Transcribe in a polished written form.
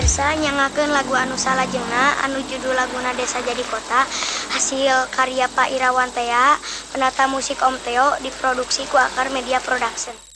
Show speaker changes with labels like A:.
A: Desa nyangakeun lagu anu salajengna anu judul laguna Desa Jadi Kota hasil karya Pak Irawan Tea, penata musik Om Teo, diproduksi ku Akar Media Production.